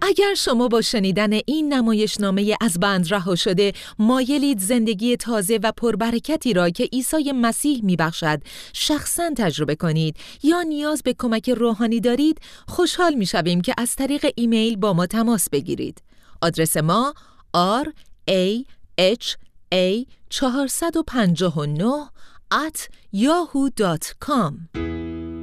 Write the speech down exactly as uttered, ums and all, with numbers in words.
اگر شما با شنیدن این نمایشنامه از بند رها شده مایلید زندگی تازه و پربرکتی را که عیسی مسیح میبخشد شخصاً تجربه کنید یا نیاز به کمک روحانی دارید، خوشحال میشویم که از طریق ایمیل با ما تماس بگیرید. آدرس ما آر ای اچ ای چهارصد و پنجاه و نه ات یاهو دات کام.